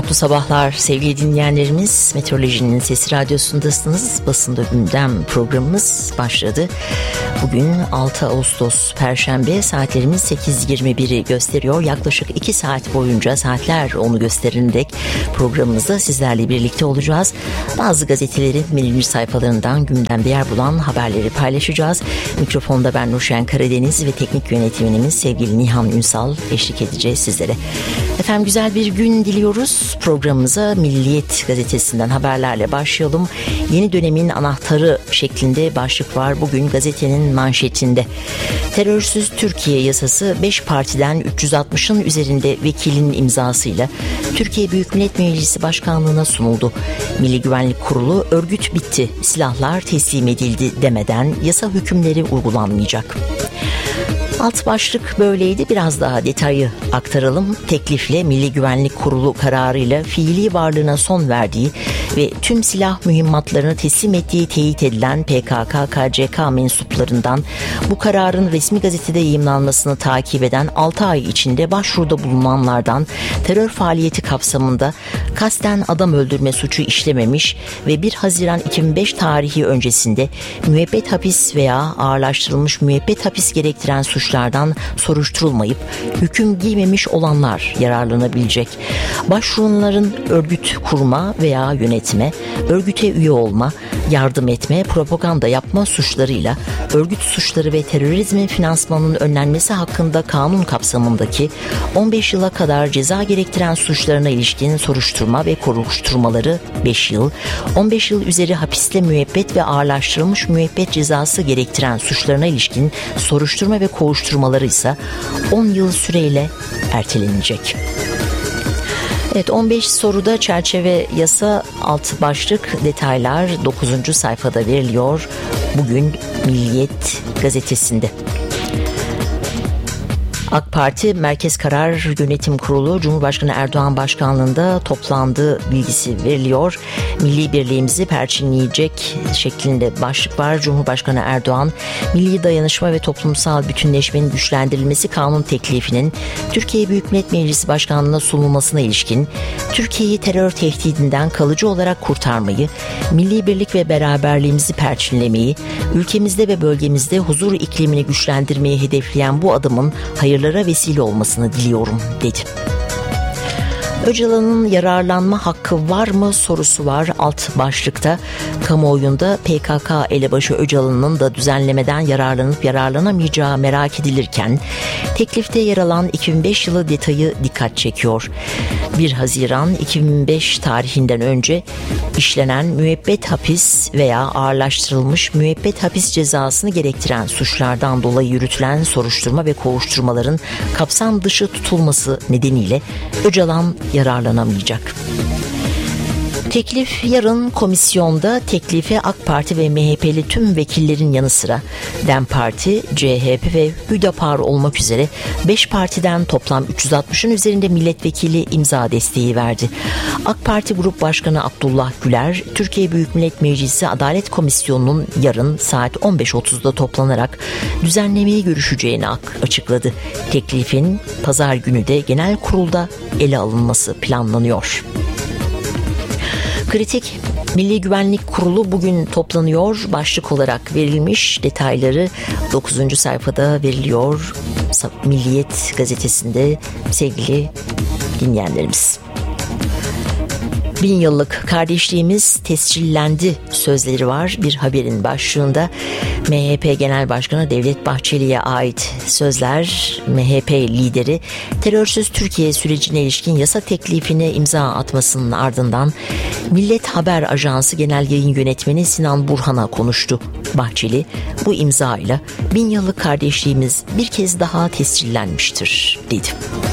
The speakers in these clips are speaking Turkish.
Mutlu sabahlar sevgili dinleyenlerimiz. Meteorolojinin Sesi Radyosu'ndasınız. Basında Gündem programımız başladı. Bugün 6 Ağustos Perşembe, saatlerimiz 8.21'i gösteriyor. Yaklaşık 2 saat boyunca, saatler onu gösterene dek programımızda sizlerle birlikte olacağız. Bazı gazetelerin birinci sayfalarından gündemde yer bulan haberleri paylaşacağız. Mikrofonda ben Nurşen Karadeniz ve teknik yönetmenimiz sevgili Nihan Ünsal eşlik edeceğiz sizlere. Efendim, güzel bir gün diliyoruz. Programımıza Milliyet gazetesinden haberlerle başlayalım. Yeni dönemin anahtarı şeklinde başlık var bugün gazetenin manşetinde. Terörsüz Türkiye yasası 5 partiden 360'ın üzerinde vekilin imzasıyla Türkiye Büyük Millet Meclisi Başkanlığı'na sunuldu. Milli Güvenlik Kurulu örgüt bitti, silahlar teslim edildi demeden yasa hükümleri uygulanmayacak. Alt başlık böyleydi. Biraz daha detayı aktaralım. Teklifle Milli Güvenlik Kurulu kararıyla fiili varlığına son verdiği ve tüm silah mühimmatlarını teslim ettiği teyit edilen PKK-KCK mensuplarından bu kararın resmi gazetede yayımlanmasını takip eden 6 ay içinde başvuruda bulunanlardan terör faaliyeti kapsamında kasten adam öldürme suçu işlememiş ve 1 Haziran 2005 tarihi öncesinde müebbet hapis veya ağırlaştırılmış müebbet hapis gerektiren suçlardan soruşturulmayıp hüküm giymemiş olanlar yararlanabilecek. Başvuranların örgüt kurma veya yönetme, örgüte üye olma, yardım etme, propaganda yapma suçlarıyla örgüt suçları ve terörizmin finansmanının önlenmesi hakkında kanun kapsamındaki 15 yıla kadar ceza gerektiren suçlarına ilişkin soruşturma ve kovuşturmaları 5 yıl, 15 yıl üzeri hapisle müebbet ve ağırlaştırılmış müebbet cezası gerektiren suçlarına ilişkin soruşturma ve kovuşturmaları ise 10 yıl süreyle ertelenecek. Evet, 15 soruda çerçeve yasa, alt başlık detaylar 9. sayfada veriliyor bugün Milliyet gazetesinde. AK Parti Merkez Karar Yönetim Kurulu Cumhurbaşkanı Erdoğan başkanlığında toplandığı bilgisi veriliyor. Milli birliğimizi perçinleyecek şeklinde başlık var. Cumhurbaşkanı Erdoğan, milli dayanışma ve toplumsal bütünleşmenin güçlendirilmesi kanun teklifinin Türkiye Büyük Millet Meclisi Başkanlığı'na sunulmasına ilişkin Türkiye'yi terör tehdidinden kalıcı olarak kurtarmayı, milli birlik ve beraberliğimizi perçinlemeyi, ülkemizde ve bölgemizde huzur iklimini güçlendirmeyi hedefleyen bu adımın hayırlara vesile olmasını diliyorum dedi. Öcalan'ın yararlanma hakkı var mı sorusu var alt başlıkta. Kamuoyunda PKK elebaşı Öcalan'ın da düzenlemeden yararlanıp yararlanamayacağı merak edilirken teklifte yer alan 2005 yılı detayı dikkat çekiyor. 1 Haziran 2005 tarihinden önce işlenen müebbet hapis veya ağırlaştırılmış müebbet hapis cezasını gerektiren suçlardan dolayı yürütülen soruşturma ve kovuşturmaların kapsam dışı tutulması nedeniyle Öcalan yararlanamayacak. Teklif yarın komisyonda. Teklife AK Parti ve MHP'li tüm vekillerin yanı sıra DEM Parti, CHP ve Hüdapar olmak üzere 5 partiden toplam 360'ın üzerinde milletvekili imza desteği verdi. AK Parti Grup Başkanı Abdullah Güler, Türkiye Büyük Millet Meclisi Adalet Komisyonu'nun yarın saat 15.30'da toplanarak düzenlemeyi görüşeceğini açıkladı. Teklifin pazar günü de genel kurulda ele alınması planlanıyor. Kritik Milli Güvenlik Kurulu bugün toplanıyor. Başlık olarak verilmiş, detayları 9. sayfada veriliyor Milliyet gazetesinde sevgili dinleyenlerimiz. 1000 yıllık kardeşliğimiz tescillendi sözleri var bir haberin başlığında. MHP Genel Başkanı Devlet Bahçeli'ye ait sözler. MHP lideri terörsüz Türkiye sürecine ilişkin yasa teklifine imza atmasının ardından Millet Haber Ajansı Genel Yayın Yönetmeni Sinan Burhan'a konuştu. Bahçeli, bu imzayla 1000 yıllık kardeşliğimiz bir kez daha tescillenmiştir dedi.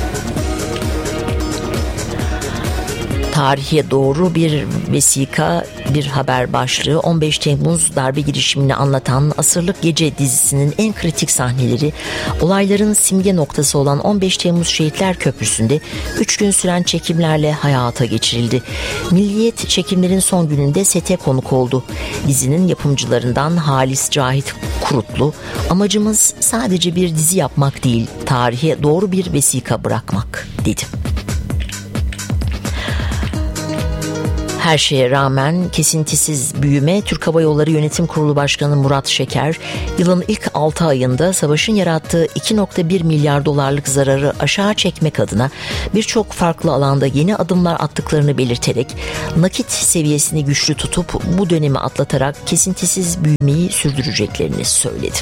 Tarihe doğru bir vesika, bir haber başlığı. 15 Temmuz darbe girişimini anlatan Asırlık Gece dizisinin en kritik sahneleri olayların simge noktası olan 15 Temmuz Şehitler Köprüsü'nde 3 gün süren çekimlerle hayata geçirildi. Milliyet çekimlerin son gününde sete konuk oldu. Dizinin yapımcılarından Halis Cahit Kurutlu, amacımız sadece bir dizi yapmak değil, tarihe doğru bir vesika bırakmak dedi. Her şeye rağmen kesintisiz büyüme. Türk Hava Yolları Yönetim Kurulu Başkanı Murat Şeker, yılın ilk 6 ayında savaşın yarattığı 2,1 milyar dolarlık zararı aşağı çekmek adına birçok farklı alanda yeni adımlar attıklarını belirterek nakit seviyesini güçlü tutup bu dönemi atlatarak kesintisiz büyümeyi sürdüreceklerini söyledi.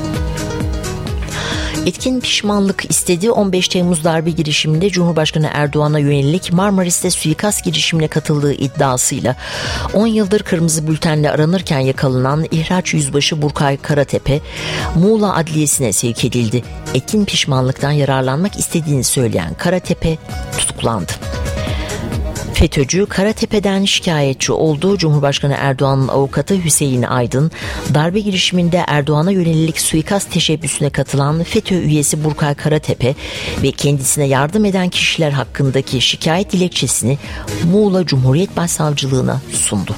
Etkin pişmanlık istedi. 15 Temmuz darbe girişiminde Cumhurbaşkanı Erdoğan'a yönelik Marmaris'te suikast girişimine katıldığı iddiasıyla 10 yıldır kırmızı bültenle aranırken yakalanan İhraç Yüzbaşı Burkay Karatepe, Muğla Adliyesi'ne sevk edildi. Etkin pişmanlıktan yararlanmak istediğini söyleyen Karatepe tutuklandı. FETÖ'cü Karatepe'den şikayetçi oldu. Cumhurbaşkanı Erdoğan'ın avukatı Hüseyin Aydın, darbe girişiminde Erdoğan'a yönelik suikast teşebbüsüne katılan FETÖ üyesi Burkay Karatepe ve kendisine yardım eden kişiler hakkındaki şikayet dilekçesini Muğla Cumhuriyet Başsavcılığına sundu.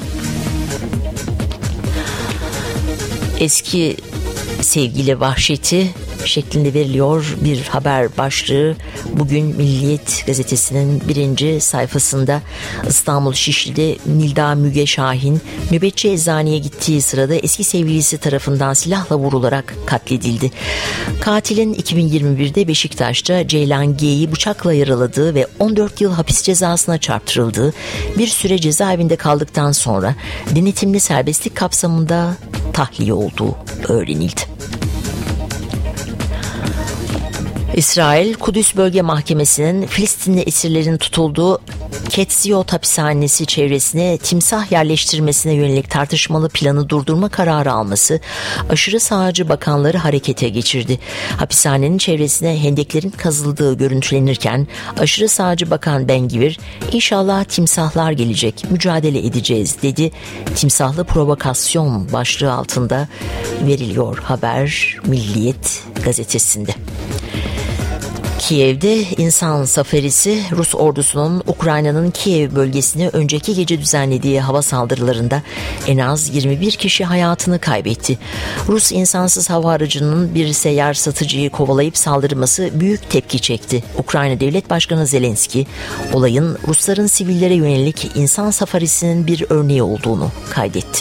Eski sevgili vahşeti şeklinde veriliyor bir haber başlığı. Bugün Milliyet gazetesinin 1. sayfasında İstanbul Şişli'de Nilda Müge Şahin nöbetçi eczaneye gittiği sırada eski sevgilisi tarafından silahla vurularak katledildi. Katilin 2021'de Beşiktaş'ta Ceylan G'yi bıçakla yaraladığı ve 14 yıl hapis cezasına çarptırıldığı, bir süre cezaevinde kaldıktan sonra denetimli serbestlik kapsamında tahliye olduğu öğrenildi. İsrail, Kudüs Bölge Mahkemesi'nin Filistinli esirlerin tutulduğu Ketziyot hapishanesi çevresine timsah yerleştirmesine yönelik tartışmalı planı durdurma kararı alması aşırı sağcı bakanları harekete geçirdi. Hapishanenin çevresine hendeklerin kazıldığı görüntülenirken aşırı sağcı bakan Ben-Gvir, "İnşallah timsahlar gelecek, mücadele edeceğiz" dedi. Timsahlı provokasyon başlığı altında veriliyor haber Milliyet gazetesinde. Kiev'de insan safarisi, Rus ordusunun Ukrayna'nın Kiev bölgesine önceki gece düzenlediği hava saldırılarında en az 21 kişi hayatını kaybetti. Rus insansız hava aracının bir seyyar satıcıyı kovalayıp saldırması büyük tepki çekti. Ukrayna Devlet Başkanı Zelenski, olayın Rusların sivillere yönelik insan safarisinin bir örneği olduğunu kaydetti.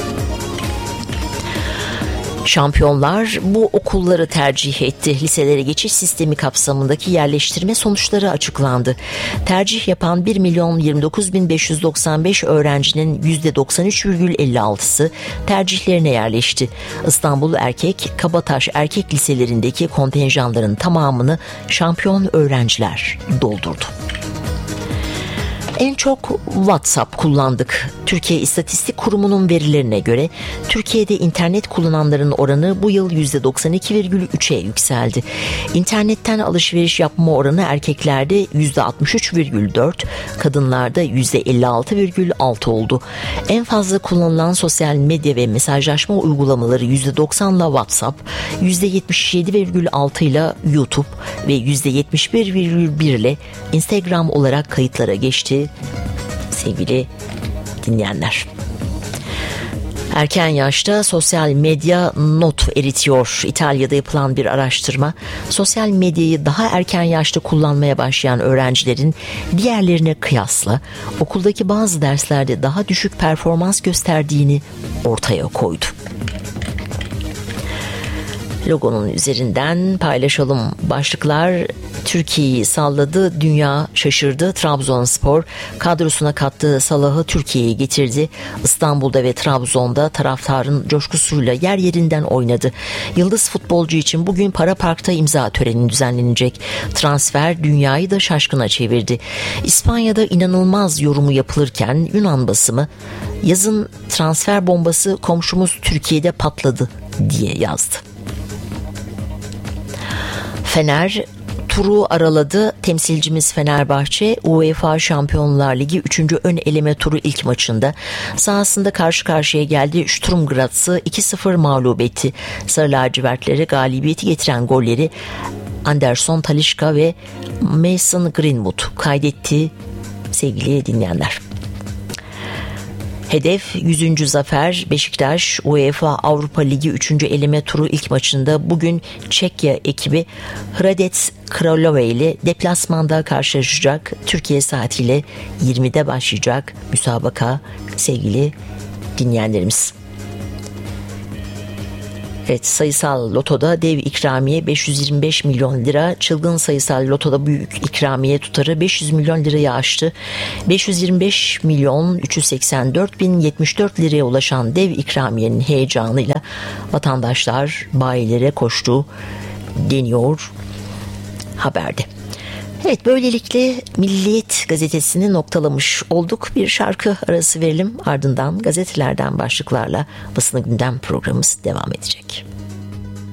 Şampiyonlar bu okulları tercih etti. Liselere geçiş sistemi kapsamındaki yerleştirme sonuçları açıklandı. Tercih yapan 1.029.595 öğrencinin %93,56'sı tercihlerine yerleşti. İstanbul Erkek, Kabataş Erkek liselerindeki kontenjanların tamamını şampiyon öğrenciler doldurdu. En çok WhatsApp kullandık. Türkiye İstatistik Kurumu'nun verilerine göre Türkiye'de internet kullananların oranı bu yıl %92,3'e yükseldi. İnternetten alışveriş yapma oranı erkeklerde %63,4, kadınlarda %56,6 oldu. En fazla kullanılan sosyal medya ve mesajlaşma uygulamaları %90'la WhatsApp, %77,6 ile YouTube ve %71,1 ile Instagram olarak kayıtlara geçti. Sevgili dinleyenler, erken yaşta sosyal medya not eritiyor. İtalya'da yapılan bir araştırma, sosyal medyayı daha erken yaşta kullanmaya başlayan öğrencilerin diğerlerine kıyasla okuldaki bazı derslerde daha düşük performans gösterdiğini ortaya koydu. Logonun üzerinden paylaşalım. Başlıklar: Türkiye'yi salladı, dünya şaşırdı. Trabzonspor kadrosuna kattığı Salah'ı Türkiye'ye getirdi. İstanbul'da ve Trabzon'da taraftarın coşkusuyla yer yerinden oynadı. Yıldız futbolcu için bugün Para Park'ta imza töreni düzenlenecek. Transfer dünyayı da şaşkına çevirdi. İspanya'da inanılmaz yorumu yapılırken Yunan basımı yazın transfer bombası komşumuz Türkiye'de patladı diye yazdı. Fener turu araladı. Temsilcimiz Fenerbahçe, UEFA Şampiyonlar Ligi 3. ön eleme turu ilk maçında sahasında karşı karşıya geldi. Sturm Graz'ı 2-0 mağlup etti. Sarı lacivertlere galibiyeti getiren golleri Anderson Talisca ve Mason Greenwood kaydetti sevgili dinleyenler. Hedef 100. zafer. Beşiktaş UEFA Avrupa Ligi 3. eleme turu ilk maçında bugün Çekya ekibi Hradec Kralove ile deplasmanda karşılaşacak. Türkiye saatiyle 20'de başlayacak müsabaka sevgili dinleyenlerimiz. Evet, sayısal lotoda dev ikramiye 525 milyon lira, çılgın sayısal lotoda büyük ikramiye tutarı 500 milyon lirayı aştı. 525 milyon 384 bin 74 liraya ulaşan dev ikramiyenin heyecanıyla vatandaşlar bayilere koştu deniyor haberde. Evet, böylelikle Milliyet gazetesini noktalamış olduk. Bir şarkı arası verelim, ardından gazetelerden başlıklarla Basın Gündem programımız devam edecek.